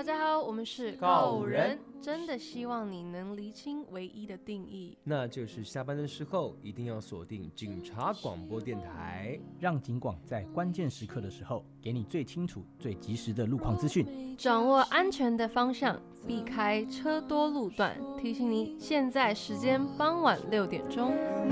大家好，我们是告人， 真的希望你能厘清唯一的定义， 那就是下班的时候一定要锁定警察广播电台， 让警广在关键时刻的时候给你最清楚、最及时的路况资讯， 掌握安全的方向，避开车多路段，提醒你现在时间傍晚6点钟。